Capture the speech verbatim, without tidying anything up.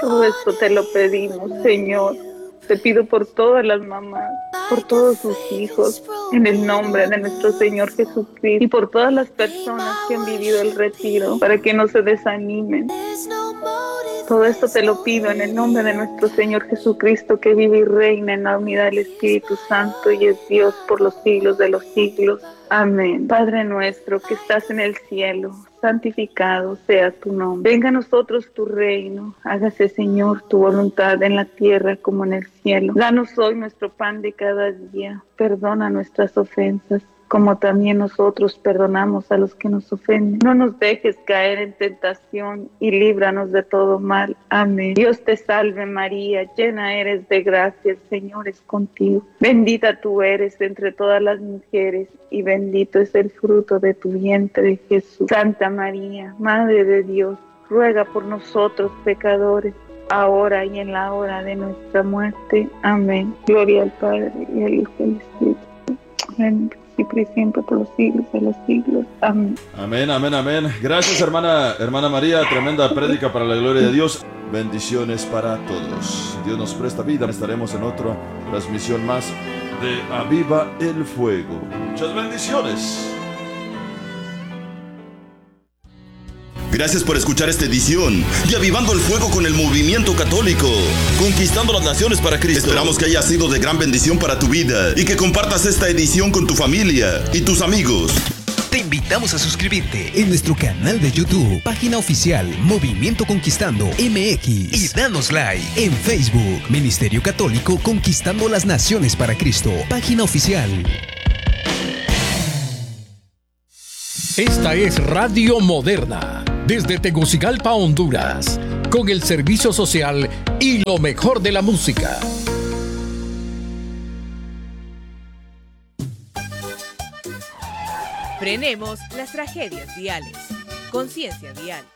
Todo esto te lo pedimos, Señor. Te pido por todas las mamás, por todos sus hijos, en el nombre de nuestro Señor Jesucristo, y por todas las personas que han vivido el retiro, para que no se desanimen. Todo esto te lo pido en el nombre de nuestro Señor Jesucristo, que vive y reina en la unidad del Espíritu Santo y es Dios por los siglos de los siglos. Amén. Padre nuestro que estás en el cielo, santificado sea tu nombre. Venga a nosotros tu reino. Hágase, Señor, tu voluntad en la tierra como en el cielo. Danos hoy nuestro pan de cada día. Perdona nuestras ofensas, como también nosotros perdonamos a los que nos ofenden. No nos dejes caer en tentación y líbranos de todo mal. Amén. Dios te salve María, llena eres de gracia, el Señor es contigo. Bendita tú eres entre todas las mujeres y bendito es el fruto de tu vientre, Jesús. Santa María, Madre de Dios, ruega por nosotros pecadores, ahora y en la hora de nuestra muerte. Amén. Gloria al Padre y al Hijo y al Espíritu. Amén. Y por siempre, por los siglos de los siglos. Amén. Amén, amén, amén. Gracias, hermana, hermana María. Tremenda prédica para la gloria de Dios. Bendiciones para todos. Dios nos presta vida. Estaremos en otra transmisión más de Aviva el Fuego. Muchas bendiciones. Gracias por escuchar esta edición de Avivando el Fuego con el Movimiento Católico, conquistando las naciones para Cristo. Esperamos que haya sido de gran bendición para tu vida y que compartas esta edición con tu familia y tus amigos. Te invitamos a suscribirte en nuestro canal de YouTube, página oficial Movimiento Conquistando M X, y danos like en Facebook, Ministerio Católico Conquistando las Naciones para Cristo, página oficial. Esta es Radio Moderna, desde Tegucigalpa, Honduras, con el servicio social y lo mejor de la música. Frenemos las tragedias viales. Conciencia vial.